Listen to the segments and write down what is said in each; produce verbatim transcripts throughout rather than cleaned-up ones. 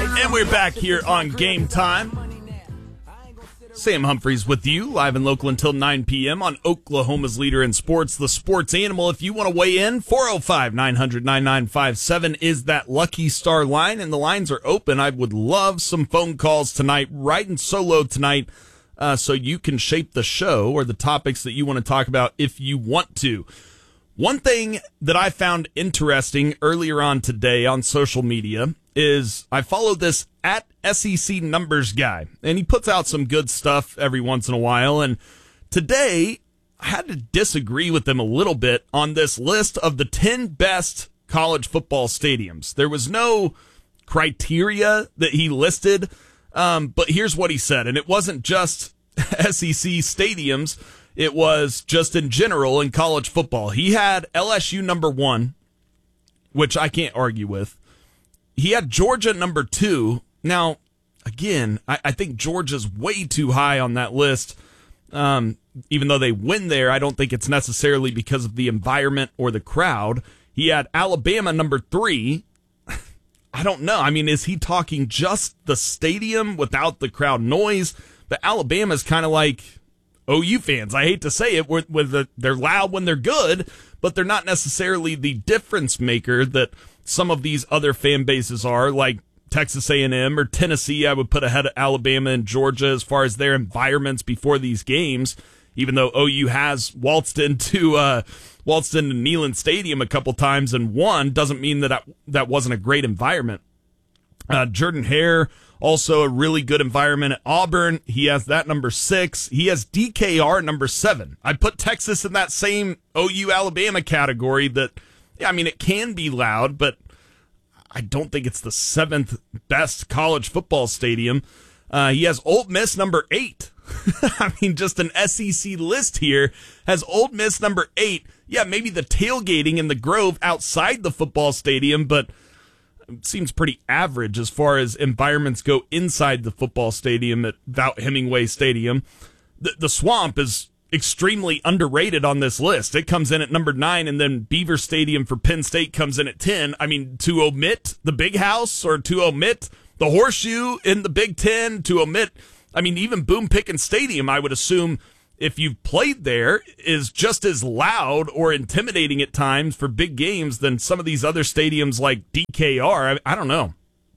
And we're back here on Game Time. Sam Humphreys with you, live and local until nine p.m. on Oklahoma's leader in sports, the Sports Animal. If you want to weigh in, four oh five, nine hundred, ninety-nine fifty-seven is that Lucky Star line, and the lines are open. I would love some phone calls tonight, riding solo tonight, uh, so you can shape the show or the topics that you want to talk about if you want to. One thing that I found interesting earlier on today on social media is I follow this at S E C Numbers guy, and he puts out some good stuff every once in a while. And today, I had to disagree with him a little bit on this list of the ten best college football stadiums. There was no criteria that he listed, um, but here's what he said. And it wasn't just S E C stadiums. It was just in general in college football. He had L S U number one, which I can't argue with. He had Georgia number two. Now, again, I, I think Georgia's way too high on that list. Um, even though they win there, I don't think it's necessarily because of the environment or the crowd. He had Alabama number three. I don't know. I mean, is he talking just the stadium without the crowd noise? But Alabama's kind of like O U fans. I hate to say it, with, with the, they're loud when they're good, but they're not necessarily the difference maker that some of these other fan bases are, like Texas A and M or Tennessee. I would put ahead of Alabama and Georgia as far as their environments before these games, even though O U has waltzed into uh, waltzed into Neyland Stadium a couple times and won, doesn't mean that I, that wasn't a great environment. Uh, Jordan Hare, also a really good environment at Auburn. He has that number six. He has D K R number seven. I put Texas in that same O U Alabama category that, yeah, I mean, it can be loud, but I don't think it's the seventh best college football stadium. Uh, he has Ole Miss number eight. I mean, just an S E C list here has Ole Miss number eight. Yeah, maybe the tailgating in the Grove outside the football stadium, but it seems pretty average as far as environments go inside the football stadium at Vaught-Hemingway Stadium. The, the Swamp is extremely underrated on this list. It comes in at number nine, and then Beaver Stadium for Penn State comes in at ten. I mean, to omit the Big House or to omit the Horseshoe in the Big Ten, to omit, I mean, even Boone Pickens Stadium, I would assume, if you've played there, is just as loud or intimidating at times for big games than some of these other stadiums like D K R. I, I don't know.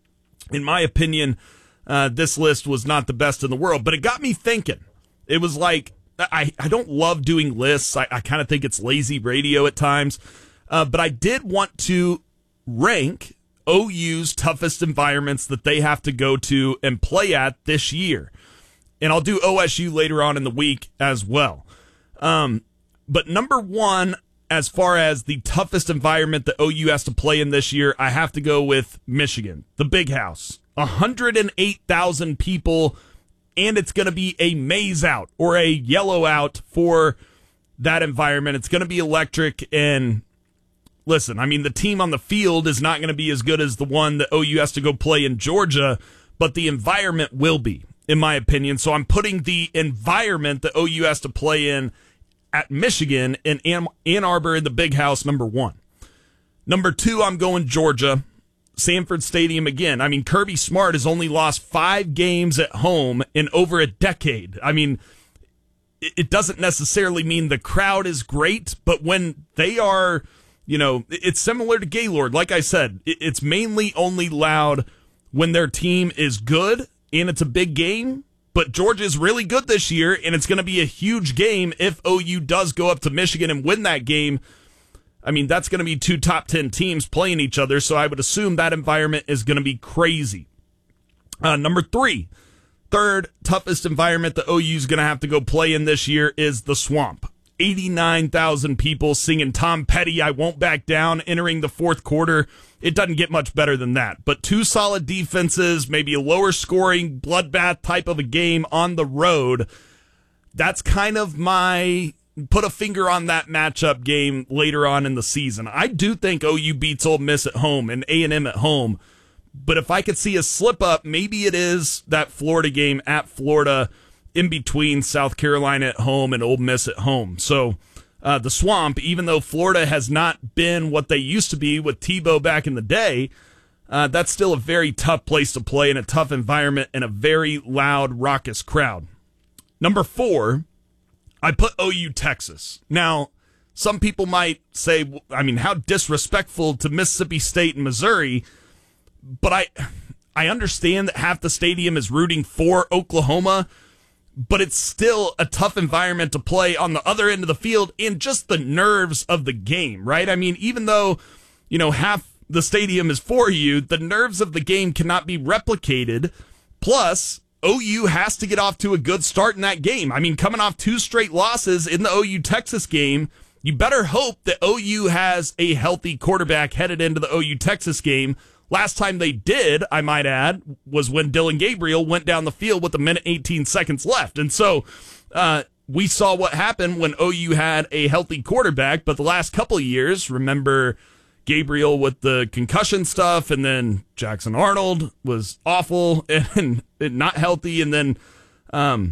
In my opinion, uh, this list was not the best in the world, but it got me thinking. It was like, I, I don't love doing lists. I, I kind of think it's lazy radio at times. Uh, but I did want to rank O U's toughest environments that they have to go to and play at this year. And I'll do O S U later on in the week as well. Um, but number one, as far as the toughest environment that O U has to play in this year, I have to go with Michigan, the Big House. one hundred eight thousand people, and it's going to be a maze out or a yellow out for that environment. It's going to be electric. And listen, I mean, the team on the field is not going to be as good as the one that O U has to go play in Georgia, but the environment will be, in my opinion. So I'm putting the environment that O U has to play in at Michigan and Ann Arbor in the Big House, number one. Number two, I'm going Georgia. Sanford Stadium again. I mean, Kirby Smart has only lost five games at home in over a decade. I mean, it doesn't necessarily mean the crowd is great, but when they are, you know, it's similar to Gaylord. Like I said, it's mainly only loud when their team is good and it's a big game. But Georgia is really good this year, and it's going to be a huge game if O U does go up to Michigan and win that game. I mean, that's going to be two top ten teams playing each other, so I would assume that environment is going to be crazy. Uh, number three, third toughest environment that O U is going to have to go play in this year is the Swamp. eighty-nine thousand people singing Tom Petty, I Won't Back Down, entering the fourth quarter. It doesn't get much better than that. But two solid defenses, maybe a lower scoring bloodbath type of a game on the road. That's kind of my put a finger on that matchup game later on in the season. I do think O U beats Ole Miss at home and A and M at home. But if I could see a slip up, maybe it is that Florida game at Florida in between South Carolina at home and Ole Miss at home. So uh, the Swamp, even though Florida has not been what they used to be with Tebow back in the day, uh, that's still a very tough place to play in a tough environment and a very loud, raucous crowd. Number four, I put O U Texas. Now, some people might say, I mean, how disrespectful to Mississippi State and Missouri, but I I understand that half the stadium is rooting for Oklahoma, but it's still a tough environment to play on the other end of the field and just the nerves of the game, right? I mean, even though, you know, half the stadium is for you, the nerves of the game cannot be replicated. Plus, O U has to get off to a good start in that game. I mean, coming off two straight losses in the O U Texas game, you better hope that O U has a healthy quarterback headed into the O U Texas game. Last time they did, I might add, was when Dylan Gabriel went down the field with a minute eighteen seconds left. And so uh, we saw what happened when O U had a healthy quarterback. But the last couple of years, remember Gabriel with the concussion stuff, and then Jackson Arnold was awful and, and not healthy. And then um,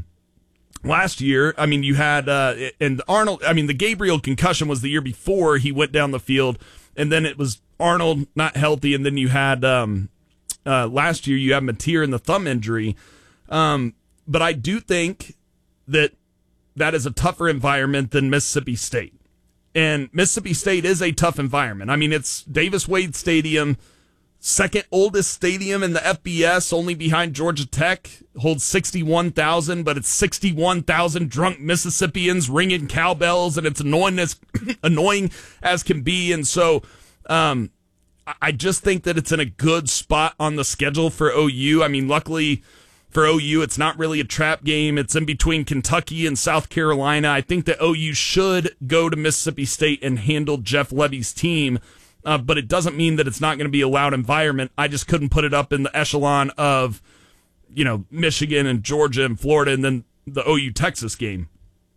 last year, I mean, you had, uh, and Arnold, I mean, the Gabriel concussion was the year before he went down the field. And then it was Arnold not healthy, and then you had um, uh, last year you had Mateer in the thumb injury. Um, but I do think that that is a tougher environment than Mississippi State, and Mississippi State is a tough environment. I mean, it's Davis Wade Stadium, second oldest stadium in the F B S, only behind Georgia Tech, holds sixty-one thousand, but it's sixty-one thousand drunk Mississippians ringing cowbells, and it's annoying as, annoying as can be. And so um, I just think that it's in a good spot on the schedule for O U. I mean, luckily for O U, it's not really a trap game. It's in between Kentucky and South Carolina. I think that O U should go to Mississippi State and handle Jeff Levy's team. Uh, but it doesn't mean that it's not going to be a loud environment. I just couldn't put it up in the echelon of, you know, Michigan and Georgia and Florida, and then the O U Texas game.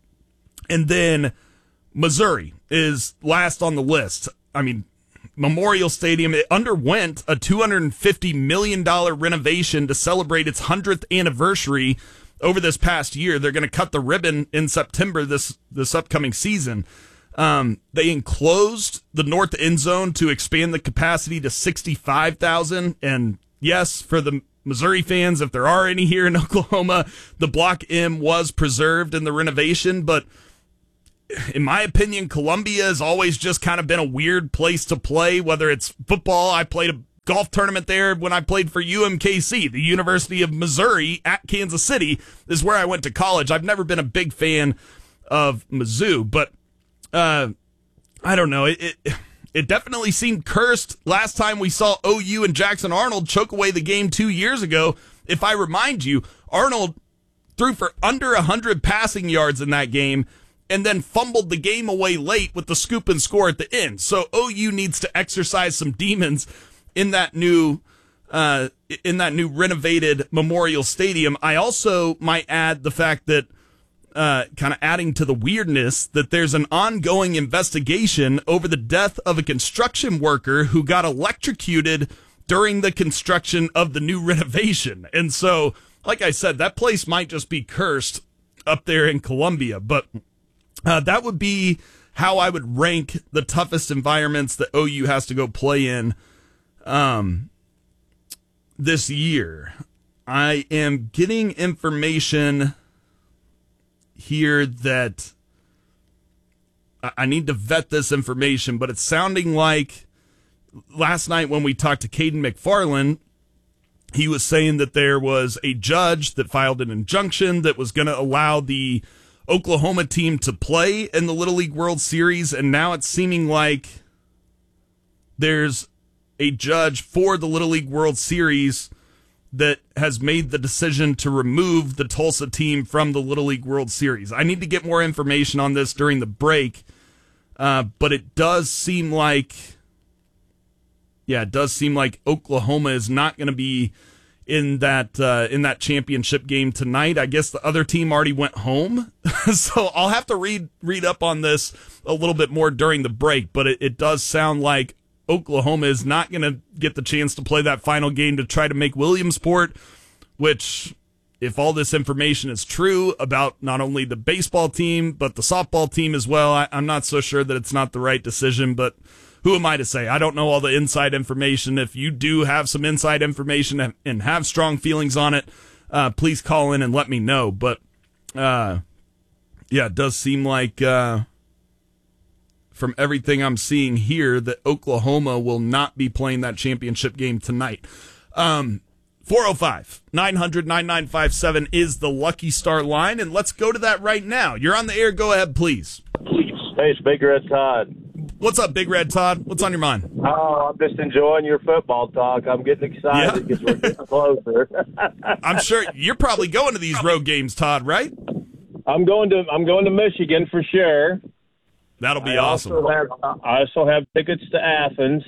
And then Missouri is last on the list. I mean, Memorial Stadium, it underwent a two hundred fifty million dollars renovation to celebrate its hundredth anniversary over this past year. They're going to cut the ribbon in September this, this upcoming season. Um, they enclosed the north end zone to expand the capacity to sixty-five thousand. And yes, for the Missouri fans, if there are any here in Oklahoma, the Block M was preserved in the renovation. But in my opinion, Columbia has always just kind of been a weird place to play, whether it's football. I played a golf tournament there when I played for U M K C, the University of Missouri at Kansas City is where I went to college. I've never been a big fan of Mizzou, but Uh, I don't know. It, it it definitely seemed cursed last time we saw O U and Jackson Arnold choke away the game two years ago. If I remind you, Arnold threw for under one hundred passing yards in that game and then fumbled the game away late with the scoop and score at the end. So O U needs to exercise some demons in that new uh, in that new renovated Memorial Stadium. I also might add the fact that Uh, kind of adding to the weirdness that there's an ongoing investigation over the death of a construction worker who got electrocuted during the construction of the new renovation. And so, like I said, that place might just be cursed up there in Columbia. But uh, that would be how I would rank the toughest environments that O U has to go play in um, this year. I am getting information here that I need to vet this information, but it's sounding like last night when we talked to Caden McFarland, he was saying that there was a judge that filed an injunction that was going to allow the Oklahoma team to play in the Little League World Series, and now it's seeming like there's a judge for the Little League World Series that has made the decision to remove the Tulsa team from the Little League World Series. I need to get more information on this during the break, uh, but it does seem like, yeah, it does seem like Oklahoma is not going to be in that uh, in that championship game tonight. I guess the other team already went home, so I'll have to read read up on this a little bit more during the break. But it, it does sound like Oklahoma is not going to get the chance to play that final game to try to make Williamsport, which, if all this information is true about not only the baseball team, but the softball team as well, I, I'm not so sure that it's not the right decision. But who am I to say? I don't know all the inside information. If you do have some inside information and have strong feelings on it, uh, please call in and let me know. But, uh, yeah, it does seem like, uh, from everything I'm seeing here, that Oklahoma will not be playing that championship game tonight. Um, four oh five, nine hundred, ninety-nine fifty-seven is the Lucky Star line, and let's go to that right now. You're on the air. Go ahead, please. Hey, it's Big Red Todd. What's up, Big Red Todd? What's on your mind? Oh, I'm just enjoying your football talk. I'm getting excited because Yeah. we're getting closer. I'm sure you're probably going to these road games, Todd, right? I'm going to I'm going to Michigan for sure. That'll be I awesome. Also have, I also have tickets to Athens,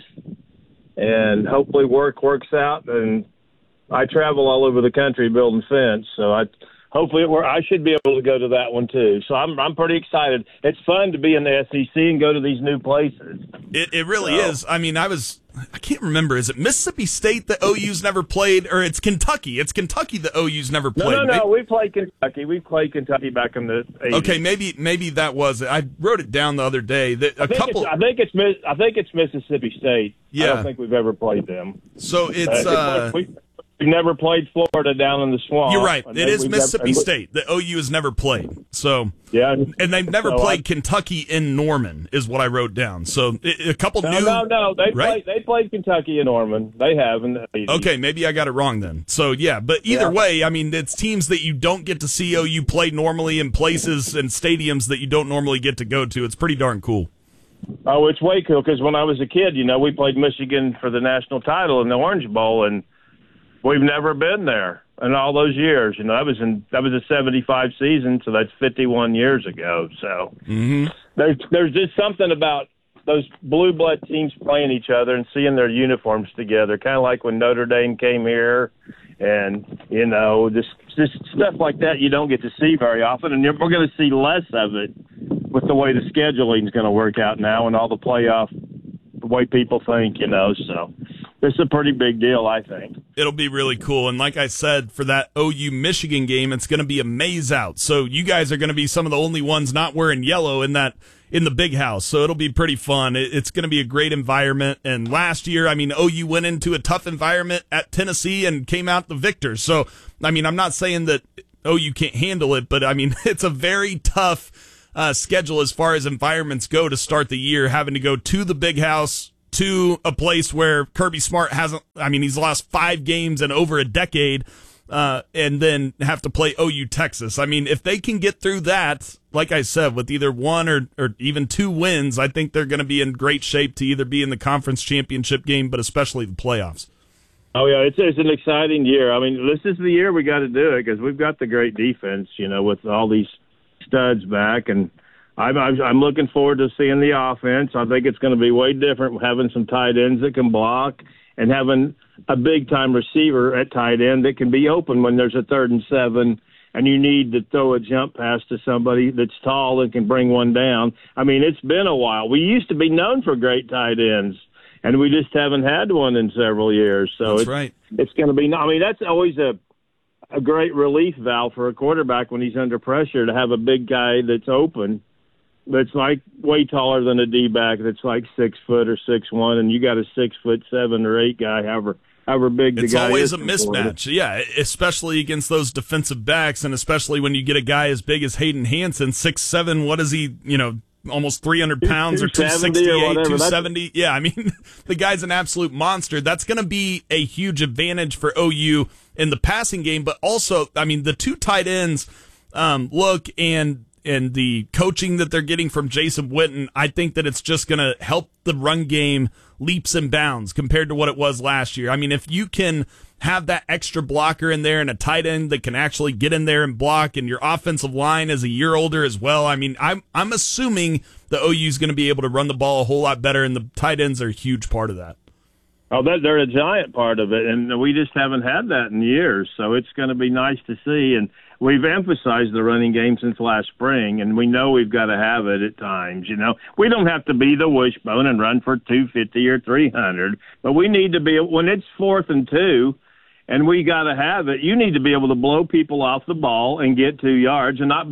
and hopefully work works out. And I travel all over the country building fence, so I hopefully it work, I should be able to go to that one too. So I'm I'm pretty excited. It's fun to be in the S E C and go to these new places. It it really So. is. I mean, I was I can't remember. Is it Mississippi State that O U's never played, or it's Kentucky? It's Kentucky that O U's never No, played. no, no. Maybe- We played Kentucky. We played Kentucky back in the eighties. Okay, maybe maybe that was it. I wrote it down the other day. That a I think couple. It's, I think it's Miss- I think it's Mississippi State. Yeah. I don't think we've ever played them. So it's. Uh, Uh, we, we've never played Florida down in the swamp. you're right. And It then is we've Mississippi never- State. The O U has never played. So. Yeah, And they've never So played I- Kentucky in Norman, is what I wrote down. So i- a couple No, new. no, no. They right? played. They played Kentucky and Norman. They have in the eighties. Okay, maybe I got it wrong then. So, yeah, but either Yeah. way, I mean, it's teams that you don't get to see O U play normally in places and stadiums that you don't normally get to go to. It's pretty darn cool. Oh, it's way cool because when I was a kid, you know, we played Michigan for the national title in the Orange Bowl, and we've never been there in all those years. You know, that was in that was a seventy-five season, so that's fifty-one years ago. So Mm-hmm. there's there's just something about those blue blood teams playing each other and seeing their uniforms together, kind of like when Notre Dame came here, and you know, just just stuff like that you don't get to see very often, and you're, we're going to see less of it with the way the scheduling is going to work out now and all the playoff, the way people think, you know. So it's a pretty big deal, I think. It'll be really cool. And like I said, for that O U Michigan game, it's going to be a maze out. So you guys are going to be some of the only ones not wearing yellow in that in the big house. So it'll be pretty fun. It- It's going to be a great environment. And last year, I mean, O U went into a tough environment at Tennessee and came out the victors. So, I mean, I'm not saying that O U can't handle it, but I mean, it's a very tough uh, schedule as far as environments go to start the year, having to go to the big house, to a place where Kirby Smart hasn't, I mean, he's lost five games in over a decade, uh, and then have to play O U Texas. I mean, if they can get through that, like I said, with either one or, or even two wins, I think they're going to be in great shape to either be in the conference championship game, but especially the playoffs. Oh, yeah, it's, it's an exciting year. I mean, this is the year we got to do it because we've got the great defense, you know, with all these studs back, and I'm, I'm I'm looking forward to seeing the offense. I think it's going to be way different having some tight ends that can block and having a big-time receiver at tight end that can be open when there's a third and seven and you need to throw a jump pass to somebody that's tall and can bring one down. I mean, it's been a while. We used to be known for great tight ends, and we just haven't had one in several years. So That's it's, right. it's going to be – I mean, that's always a a great relief valve for a quarterback when he's under pressure to have a big guy that's open, that's like way taller than a D-back, that's like six foot or six one, and you got a six foot seven or eight guy, however however big the It's guy always is. a from Florida. mismatch, yeah, especially against those defensive backs, and especially when you get a guy as big as Hayden Hansen, six seven, what is he, you know, almost three hundred pounds or two two seventy or sixty-eight, whatever. two That's- seventy. Yeah, I mean, the guy's an absolute monster. That's going to be a huge advantage for O U in the passing game, but also, I mean, the two tight ends um, look and and the coaching that they're getting from Jason Witten, I think that it's just going to help the run game leaps and bounds compared to what it was last year. I mean, if you can have that extra blocker in there and a tight end that can actually get in there and block, and your offensive line is a year older as well, I mean, I'm I'm assuming the O U is going to be able to run the ball a whole lot better, and the tight ends are a huge part of that. Oh, they're, they're a giant part of it, and we just haven't had that in years, so it's going to be nice to see. And we've emphasized the running game since last spring, and we know we've got to have it at times. You know, we don't have to be the wishbone and run for two fifty or three hundred, but we need to be, when it's fourth and two, and we got to have it, you need to be able to blow people off the ball and get two yards and not be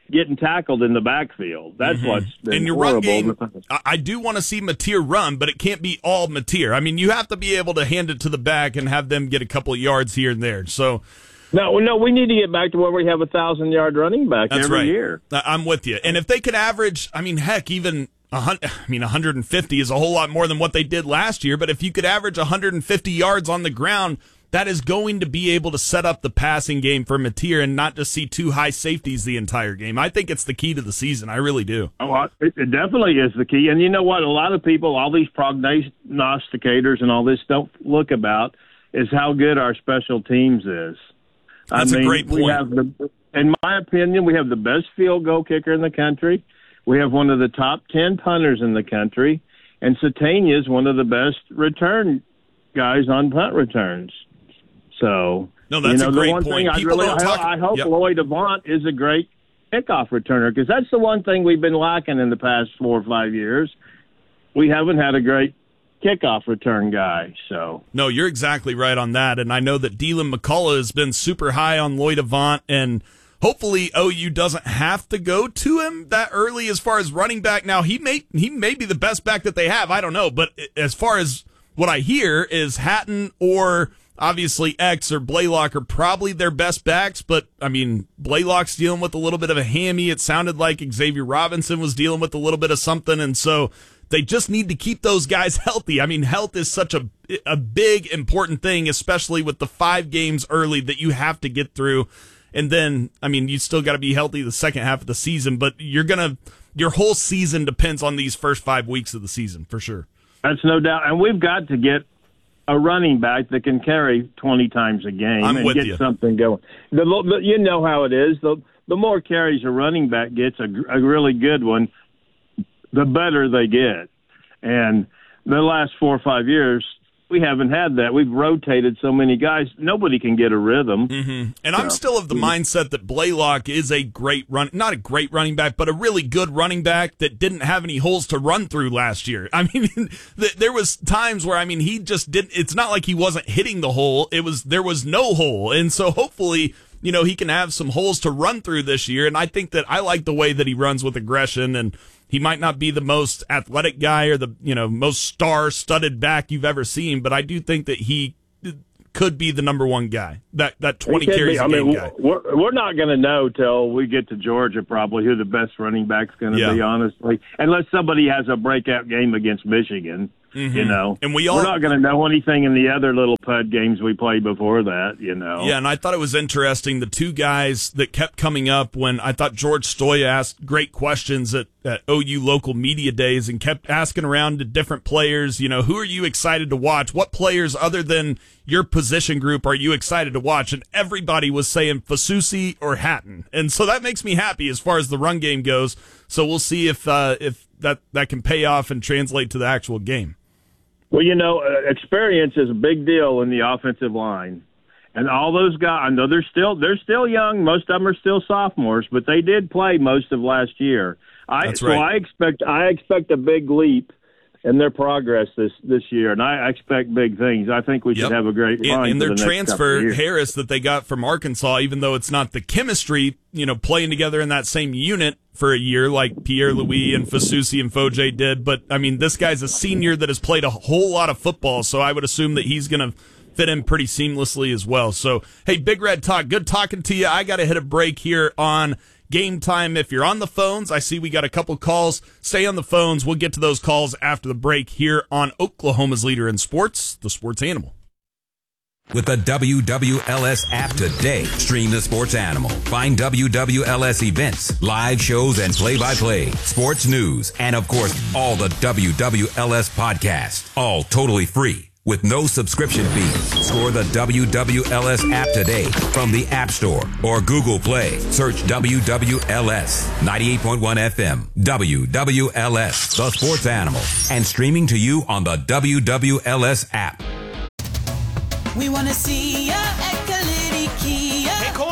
getting tackled in the backfield. That's mm-hmm. what's been in your horrible. run game. I do want to see Mateer run, but it can't be all Mateer. I mean, you have to be able to hand it to the back and have them get a couple of yards here and there. So, no, no, we need to get back to where we have a thousand yard running back That's every right. year. I'm with you. And if they could average, I mean, heck, even a hundred, I mean, one hundred fifty is a whole lot more than what they did last year. But if you could average one hundred fifty yards on the ground, that is going to be able to set up the passing game for Mateer and not just see two high safeties the entire game. I think it's the key to the season. I really do. Oh, it, it definitely is the key. And you know what? A lot of people, all these prognosticators and all this don't look about is how good our special teams is. That's I mean, a great point. We have the, in my opinion, we have the best field goal kicker in the country. We have one of the top ten punters in the country. And Satania is one of the best return guys on punt returns. So, no, that's you know, a great the one point. thing I, People really, don't talk, I, I hope yep. Lloyd Avant is a great kickoff returner, because that's the one thing we've been lacking in the past four or five years. We haven't had a great kickoff return guy. So no, you're exactly right on that. And I know that Dylan McCullough has been super high on Lloyd Avant, and hopefully O U doesn't have to go to him that early as far as running back. Now, he may he may be the best back that they have. I don't know. But as far as what I hear is Hatton or obviously X or Blaylock are probably their best backs. But, I mean, Blaylock's dealing with a little bit of a hammy. It sounded like Xavier Robinson was dealing with a little bit of something. And so they just need to keep those guys healthy. I mean, health is such a, a big, important thing, especially with the five games early that you have to get through. And then, I mean, you still got to be healthy the second half of the season, but you're going to, your whole season depends on these first five weeks of the season, for sure. That's no doubt. And we've got to get a running back that can carry twenty times a game I'm and with get you. something going. The, the, you know how it is. The, the more carries a running back gets, a, a really good one, the better they get. And the last four or five years, we haven't had that. We've rotated so many guys. Nobody can get a rhythm. Mm-hmm. And I'm still of the mindset that Blaylock is a great run, not a great running back, but a really good running back that didn't have any holes to run through last year. I mean, there was times where, I mean, he just didn't, it's not like he wasn't hitting the hole. It was, there was no hole. And so hopefully, you know, he can have some holes to run through this year. And I think that I like the way that he runs with aggression, and he might not be the most athletic guy or the, you know, most star-studded back you've ever seen, but I do think that he could be the number one guy, that that twenty carries a game mean, guy. We're, we're not going to know till we get to Georgia probably who the best running back's going to yeah. be, honestly, unless somebody has a breakout game against Michigan. Mm-hmm. You know, and we all, we're not going to know anything in the other little pud games we played before that, you know. Yeah, and I thought it was interesting, the two guys that kept coming up when I thought George Stoya asked great questions at, at O U local media days and kept asking around to different players, you know, who are you excited to watch? What players other than your position group are you excited to watch? And everybody was saying Fasusi or Hatton. And so that makes me happy as far as the run game goes. So we'll see if uh, if that, that can pay off and translate to the actual game. Well, you know, uh, experience is a big deal in the offensive line, and all those guys. I know they're still they're still young. Most of them are still sophomores, but they did play most of last year. I That's so right. I expect I expect a big leap in their progress this this year, and I expect big things. I think we yep. should have a great line. And, and their for the transfer Harris that they got from Arkansas, even though it's not the chemistry, you know, playing together in that same unit for a year like Pierre Louis and Fasusi and Foje did. But I mean, this guy's a senior that has played a whole lot of football, so I would assume that he's going to fit in pretty seamlessly as well. So, hey, Big Red Talk, good talking to you. I got to hit a break here on Game Time. If you're on the phones, I see we got a couple calls. Stay on the phones. We'll get to those calls after the break here on Oklahoma's leader in sports, the Sports Animal. With the W W L S app today, stream the Sports Animal. Find W W L S events, live shows, and play-by-play, sports news, and of course, all the W W L S podcasts, all totally free with no subscription fee. Score the W W L S app today from the App Store or Google Play. Search W W L S ninety-eight point one F M, W W L S, the Sports Animal, and streaming to you on the W W L S app. We want to see ya at Kalidi Kia. Hey, Corey. Hey,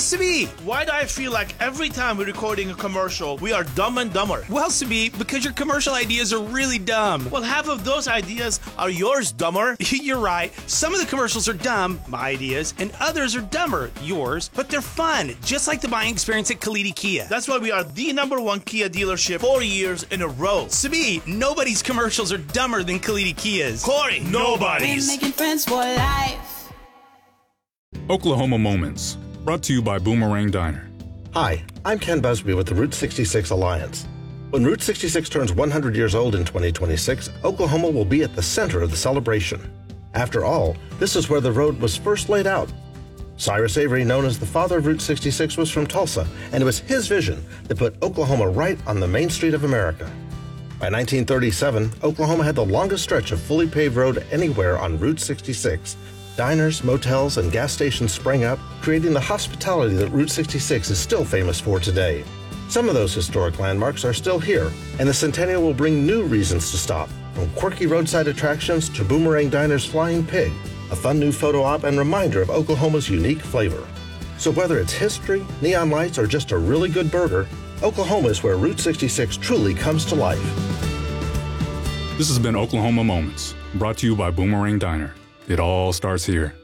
Sabi, why do I feel like every time we're recording a commercial, we are dumb and dumber? Well, Sabi, because your commercial ideas are really dumb. Well, half of those ideas are yours, dumber. You're right. Some of the commercials are dumb, my ideas, and others are dumber, yours, but they're fun, just like the buying experience at Kalidi Kia. That's why we are the number one Kia dealership four years in a row. Sabi, nobody's commercials are dumber than Kalidi Kia's. Corey, nobody's. We're making friends for life. Oklahoma Moments, brought to you by Boomerang Diner. Hi, I'm Ken Busby with the Route sixty-six Alliance. When Route sixty-six turns one hundred years old in twenty twenty-six, Oklahoma will be at the center of the celebration. After all, this is where the road was first laid out. Cyrus Avery, known as the father of Route sixty-six, was from Tulsa, and it was his vision that put Oklahoma right on the main street of America. By nineteen thirty-seven, Oklahoma had the longest stretch of fully paved road anywhere on Route sixty-six. Diners, motels, and gas stations sprang up, creating the hospitality that Route sixty-six is still famous for today. Some of those historic landmarks are still here, and the Centennial will bring new reasons to stop, from quirky roadside attractions to Boomerang Diner's Flying Pig, a fun new photo op and reminder of Oklahoma's unique flavor. So whether it's history, neon lights, or just a really good burger, Oklahoma is where Route sixty-six truly comes to life. This has been Oklahoma Moments, brought to you by Boomerang Diner. It all starts here.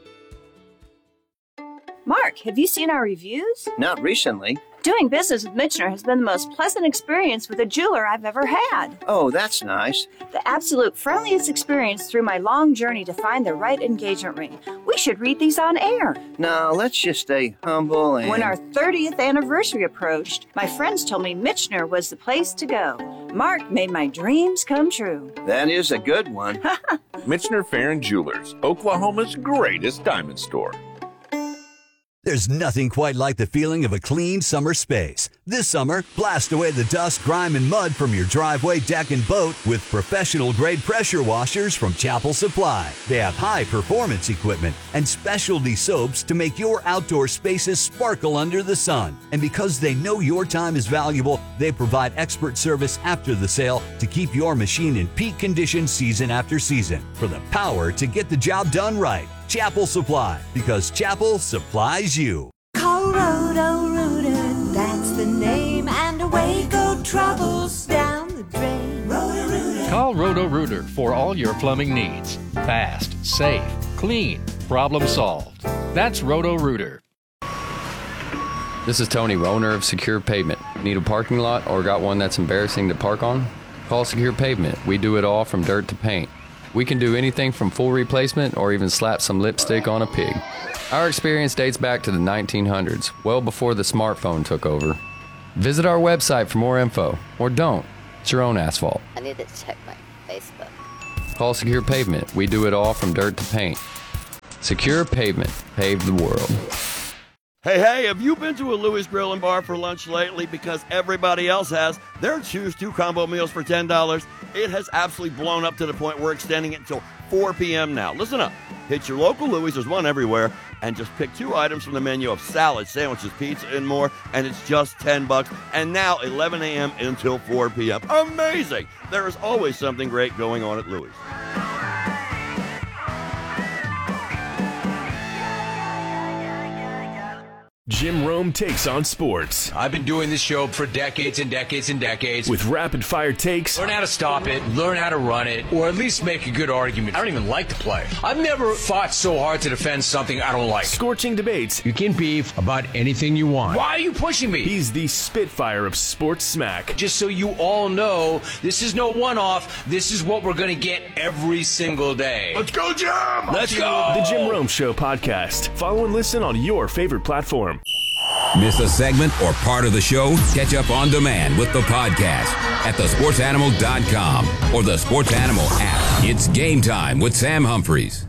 Mark, have you seen our reviews? Not recently. Doing business with Michener has been the most pleasant experience with a jeweler I've ever had. Oh, that's nice. The absolute friendliest experience through my long journey to find the right engagement ring. We should read these on air. No, let's just stay humble and... When our thirtieth anniversary approached, my friends told me Michener was the place to go. Mark made my dreams come true. That is a good one. Michener Farron Jewelers, Oklahoma's greatest diamond store. There's nothing quite like the feeling of a clean summer space. This summer, blast away the dust, grime, and mud from your driveway, deck, and boat with professional-grade pressure washers from Chapel Supply. They have high-performance equipment and specialty soaps to make your outdoor spaces sparkle under the sun. And because they know your time is valuable, they provide expert service after the sale to keep your machine in peak condition season after season. For the power to get the job done right. Chapel Supply, because Chapel supplies you. Call Roto-Rooter, that's the name, and away go troubles down the drain. Roto-Rooter. Call Roto-Rooter for all your plumbing needs. Fast, safe, clean, problem solved. That's Roto-Rooter. This is Tony, owner of Secure Pavement. Need a parking lot or got one that's embarrassing to park on? Call Secure Pavement. We do it all from dirt to paint. We can do anything from full replacement or even slap some lipstick on a pig. Our experience dates back to the nineteen hundreds, well before the smartphone took over. Visit our website for more info, or don't. It's your own asphalt. I need to check my Facebook. Call Secure Pavement. We do it all from dirt to paint. Secure Pavement. Pave the world. Hey, hey, have you been to a Louis Grill and Bar for lunch lately? Because everybody else has. Their Choose Two combo meals for ten dollars. It has absolutely blown up to the point we're extending it until four p.m. now. Listen up. Hit your local Louis, there's one everywhere, and just pick two items from the menu of salad, sandwiches, pizza, and more, and it's just ten bucks. And now eleven a.m. until four p.m. Amazing! There is always something great going on at Louis. Jim Rome takes on sports. I've been doing this show for decades and decades and decades. With rapid-fire takes. Learn how to stop it, learn how to run it, or at least make a good argument. I don't even like to play. I've never fought so hard to defend something I don't like. Scorching debates. You can beef about anything you want. Why are you pushing me? He's the Spitfire of sports smack. Just so you all know, this is no one-off. This is what we're going to get every single day. Let's go, Jim! Let's go! The Jim Rome Show podcast. Follow and listen on your favorite platform. Miss a segment or part of the show? Catch up on demand with the podcast at the sports animal dot com or the Sports Animal app. It's game time with Sam Humphreys.